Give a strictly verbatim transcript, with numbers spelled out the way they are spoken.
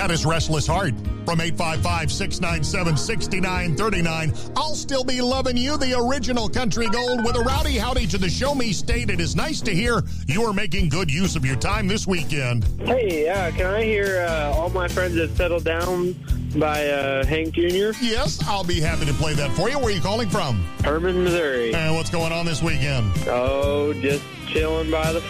That is Restless Heart from eight five five, six nine seven, six nine three nine. I'll Still Be Loving You, the original country gold with a rowdy howdy to the Show Me State. It is nice to hear you are making good use of your time this weekend. Hey, yeah, can I hear uh, All My Friends Have Settled Down by uh, Hank Junior? Yes, I'll be happy to play that for you. Where are you calling from? Herman, Missouri. And what's going on this weekend? Oh, just chilling by the